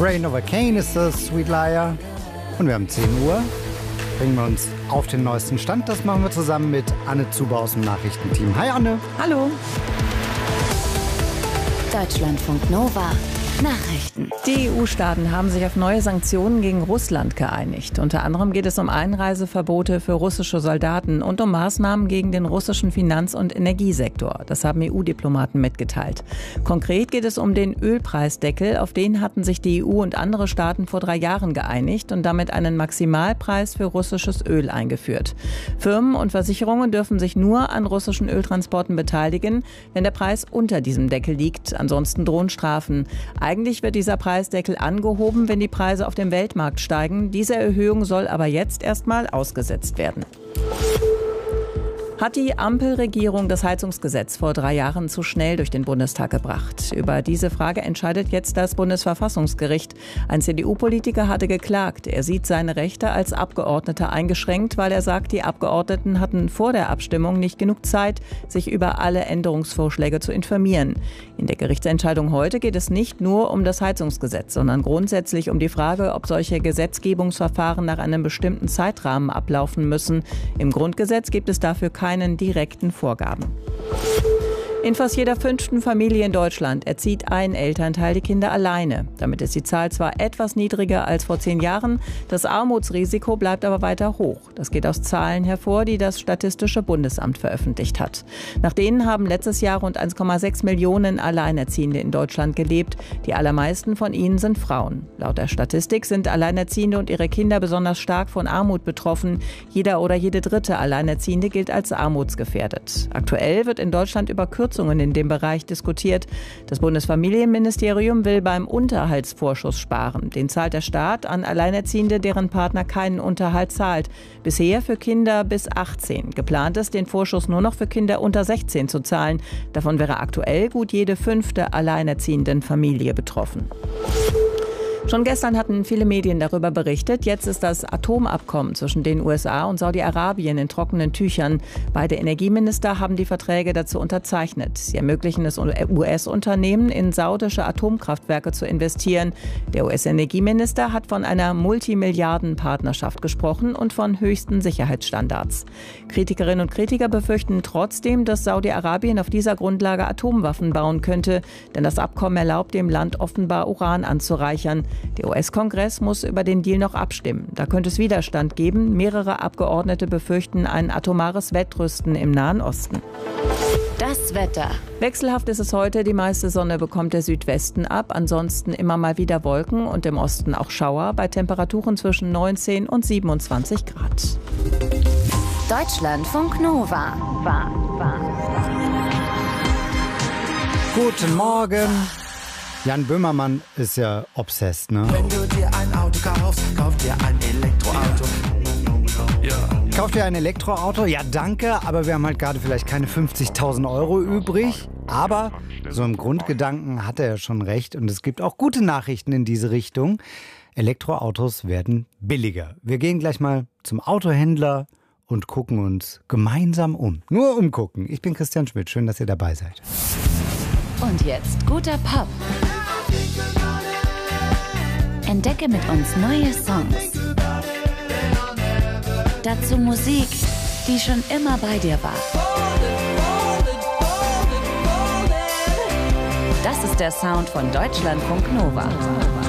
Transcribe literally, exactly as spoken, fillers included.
Brain Over Kane ist das, Sweet Liar. Und wir haben zehn Uhr. Bringen wir uns auf den neuesten Stand. Das machen wir zusammen mit Anne Zuber aus dem Nachrichtenteam. Hi Anne. Hallo. Deutschlandfunk Nova. Nachrichten. Die E U-Staaten haben sich auf neue Sanktionen gegen Russland geeinigt. Unter anderem geht es um Einreiseverbote für russische Soldaten und um Maßnahmen gegen den russischen Finanz- und Energiesektor. Das haben E U-Diplomaten mitgeteilt. Konkret geht es um den Ölpreisdeckel. Auf den hatten sich die E U und andere Staaten vor drei Jahren geeinigt und damit einen Maximalpreis für russisches Öl eingeführt. Firmen und Versicherungen dürfen sich nur an russischen Öltransporten beteiligen, wenn der Preis unter diesem Deckel liegt. Ansonsten drohen Strafen. Eigentlich wird dieser Preisdeckel angehoben, wenn die Preise auf dem Weltmarkt steigen. Diese Erhöhung soll aber jetzt erstmal ausgesetzt werden. Hat die Ampelregierung das Heizungsgesetz vor drei Jahren zu schnell durch den Bundestag gebracht? Über diese Frage entscheidet jetzt das Bundesverfassungsgericht. Ein C D U-Politiker hatte geklagt. Er sieht seine Rechte als Abgeordneter eingeschränkt, weil er sagt, die Abgeordneten hatten vor der Abstimmung nicht genug Zeit, sich über alle Änderungsvorschläge zu informieren. In der Gerichtsentscheidung heute geht es nicht nur um das Heizungsgesetz, sondern grundsätzlich um die Frage, ob solche Gesetzgebungsverfahren nach einem bestimmten Zeitrahmen ablaufen müssen. Im Grundgesetz gibt es dafür keine direkten Vorgaben. In fast jeder fünften Familie in Deutschland erzieht ein Elternteil die Kinder alleine. Damit ist die Zahl zwar etwas niedriger als vor zehn Jahren, das Armutsrisiko bleibt aber weiter hoch. Das geht aus Zahlen hervor, die das Statistische Bundesamt veröffentlicht hat. Nach denen haben letztes Jahr rund eins Komma sechs Millionen Alleinerziehende in Deutschland gelebt. Die allermeisten von ihnen sind Frauen. Laut der Statistik sind Alleinerziehende und ihre Kinder besonders stark von Armut betroffen. Jeder oder jede dritte Alleinerziehende gilt als armutsgefährdet. Aktuell wird in Deutschland über Kürzungen in dem Bereich diskutiert. Das Bundesfamilienministerium will beim Unterhaltsvorschuss sparen. Den zahlt der Staat an Alleinerziehende, deren Partner keinen Unterhalt zahlt. Bisher für Kinder bis achtzehn. Geplant ist, den Vorschuss nur noch für Kinder unter sechzehn zu zahlen. Davon wäre aktuell gut jede fünfte alleinerziehenden Familie betroffen. Schon gestern hatten viele Medien darüber berichtet. Jetzt ist das Atomabkommen zwischen den U S A und Saudi-Arabien in trockenen Tüchern. Beide Energieminister haben die Verträge dazu unterzeichnet. Sie ermöglichen es U S-Unternehmen, in saudische Atomkraftwerke zu investieren. Der U S-Energieminister hat von einer Multimilliarden-Partnerschaft gesprochen und von höchsten Sicherheitsstandards. Kritikerinnen und Kritiker befürchten trotzdem, dass Saudi-Arabien auf dieser Grundlage Atomwaffen bauen könnte. Denn das Abkommen erlaubt dem Land offenbar Uran anzureichern. Der U S-Kongress muss über den Deal noch abstimmen. Da könnte es Widerstand geben. Mehrere Abgeordnete befürchten ein atomares Wettrüsten im Nahen Osten. Das Wetter. Wechselhaft ist es heute. Die meiste Sonne bekommt der Südwesten ab. Ansonsten immer mal wieder Wolken und im Osten auch Schauer bei Temperaturen zwischen neunzehn und siebenundzwanzig Grad. Deutschlandfunk Nova. War, war. Guten Morgen. Jan Böhmermann ist ja obsessed, ne? Wenn du dir ein Auto kaufst, kauf dir ein Elektroauto. Ja. Kauft ihr ein Elektroauto? Ja, danke, aber wir haben halt gerade vielleicht keine fünfzigtausend Euro übrig. Aber so im Grundgedanken hat er ja schon recht und es gibt auch gute Nachrichten in diese Richtung. Elektroautos werden billiger. Wir gehen gleich mal zum Autohändler und gucken uns gemeinsam um. Nur umgucken. Ich bin Christian Schmidt. Schön, dass ihr dabei seid. Und jetzt guter Pop. Entdecke mit uns neue Songs. Dazu Musik, die schon immer bei dir war. Das ist der Sound von Deutschlandfunk Nova.